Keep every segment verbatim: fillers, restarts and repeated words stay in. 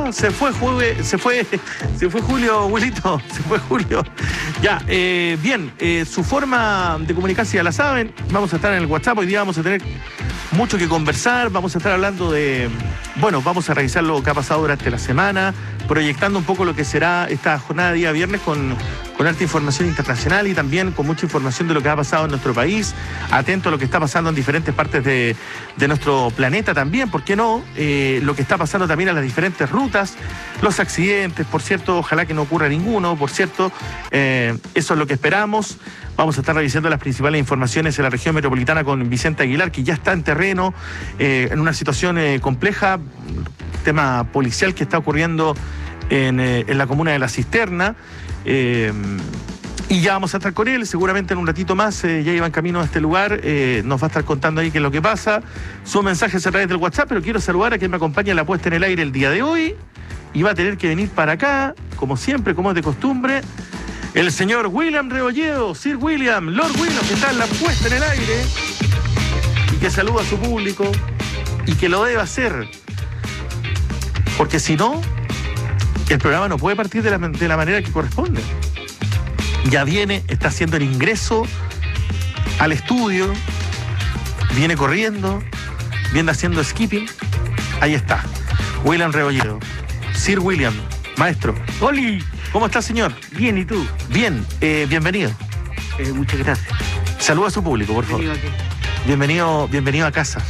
Mm, se fue, Juve, se fue, se fue Julio, abuelito, se fue Julio. Ya, eh, bien, eh, su forma de comunicarse ya la saben. Vamos a estar en el WhatsApp, hoy día vamos a tener mucho que conversar, vamos a estar hablando de, bueno, vamos a revisar lo que ha pasado durante la semana, proyectando un poco lo que será esta jornada de día viernes con, con alta información internacional y también con mucha información de lo que ha pasado en nuestro país, atento a lo que está pasando en diferentes partes de, de nuestro planeta también, ¿por qué no? Eh, lo que está pasando también en las diferentes rutas, los accidentes, por cierto, ojalá que no ocurra ninguno, por cierto, eh, eso es lo que esperamos. Vamos a estar revisando las principales informaciones en la región metropolitana con Vicente Aguilar, que ya está en terreno, eh, en una situación eh, compleja, tema policial que está ocurriendo en, eh, en la comuna de La Cisterna. Eh, y ya vamos a estar con él, seguramente en un ratito más, eh, ya iba en camino a este lugar, eh, nos va a estar contando ahí qué es lo que pasa. Sus mensajes a través del WhatsApp, pero quiero saludar a quien me acompaña en la puesta en el aire el día de hoy, y va a tener que venir para acá, como siempre, como es de costumbre, el señor William Rebolledo, Sir William, Lord William, que está en la puesta en el aire y que saluda a su público y que lo debe hacer, porque si no, el programa no puede partir de la, de la manera que corresponde. Ya viene, está haciendo el ingreso al estudio, viene corriendo, viene haciendo skipping, ahí está, William Rebolledo, Sir William, maestro. ¡Oli! ¿Cómo está, señor? Bien, ¿y tú? Bien, eh, bienvenido. Eh, muchas gracias. Saluda a su público, por favor. Bienvenido aquí. Bienvenido, bienvenido a casa.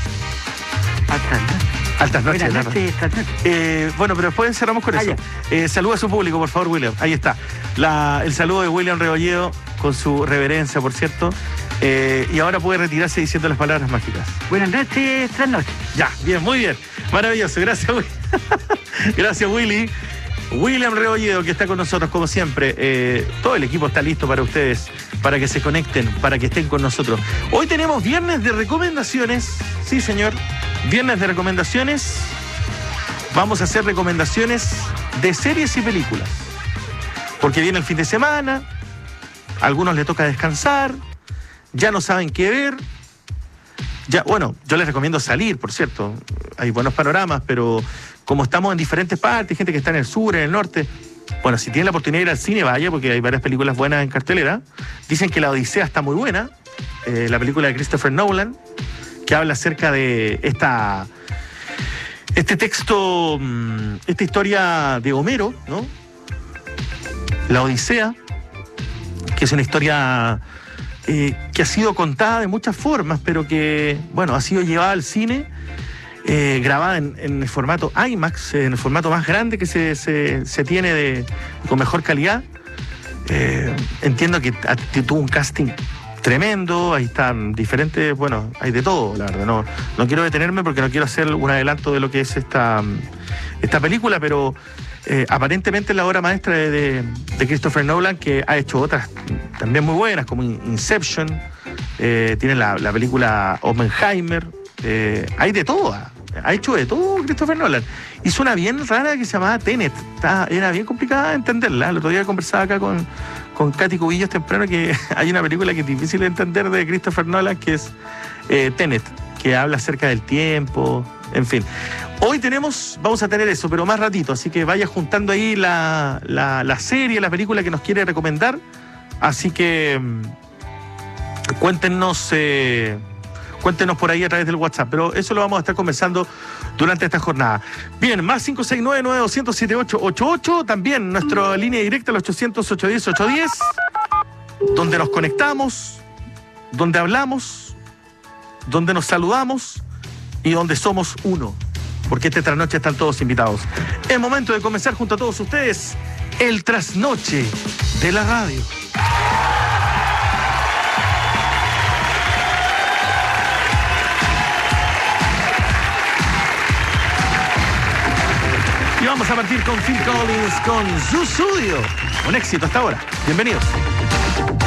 Altas noches. Altas noches, Buenas Lara. noches, estas noches. Eh, bueno, pero después cerramos con Ah, eso. Eh, saluda a su público, por favor, William. Ahí está. La, el saludo de William Rebolledo, con su reverencia, por cierto. Eh, y ahora puede retirarse diciendo las palabras mágicas. Buenas noches, estas noches. Ya, bien, muy bien. Maravilloso. Gracias, Willy. Gracias, Willy. William Rebolledo, que está con nosotros como siempre. Eh, todo el equipo está listo para ustedes, para que se conecten, para que estén con nosotros. Hoy tenemos viernes de recomendaciones. Sí, señor. Viernes de recomendaciones. Vamos a hacer recomendaciones de series y películas. Porque viene el fin de semana, a algunos les toca descansar, ya no saben qué ver. Ya, bueno, yo les recomiendo salir, por cierto. Hay buenos panoramas, pero como estamos en diferentes partes, gente que está en el sur, en el norte, bueno, si tienen la oportunidad de ir al cine, vaya, porque hay varias películas buenas en cartelera. Dicen que La Odisea está muy buena, eh, la película de Christopher Nolan, que habla acerca de esta, este texto, esta historia de Homero, ¿no? La Odisea, que es una historia eh, que ha sido contada de muchas formas, pero que, bueno, ha sido llevada al cine, eh, grabada en, en el formato IMAX, en el formato más grande que se, se, se tiene de, con mejor calidad. Eh, entiendo que tuvo un casting tremendo, ahí están diferentes, bueno, hay de todo, la verdad. No, no quiero detenerme porque no quiero hacer un adelanto de lo que es esta, esta película, pero eh, aparentemente es la obra maestra de, de, de Christopher Nolan, que ha hecho otras también muy buenas, como Inception, eh, tiene la, la película Oppenheimer, eh, hay de todo, ha hecho de todo Christopher Nolan. Hizo una bien rara que se llamaba Tenet, Está, era bien complicada de entenderla. El otro día conversaba acá con, con Katy Cubillos temprano que hay una película que es difícil de entender de Christopher Nolan, que es eh, Tenet, que habla acerca del tiempo, en fin. Hoy tenemos, vamos a tener eso, pero más ratito, así que vaya juntando ahí la, la, la serie, la película que nos quiere recomendar. Así que cuéntenos... Eh, Cuéntenos por ahí a través del WhatsApp, pero eso lo vamos a estar conversando durante esta jornada. Bien, más cinco seis nueve, nueve dos cero, siete ocho ocho ocho, también nuestra línea directa al ochocientos, ochocientos diez, ochocientos diez, donde nos conectamos, donde hablamos, donde nos saludamos y donde somos uno, porque esta trasnoche están todos invitados. Es momento de comenzar junto a todos ustedes el trasnoche de la radio. Y vamos a partir con Phil Collins, con Zoo Studio. Un éxito hasta ahora. Bienvenidos.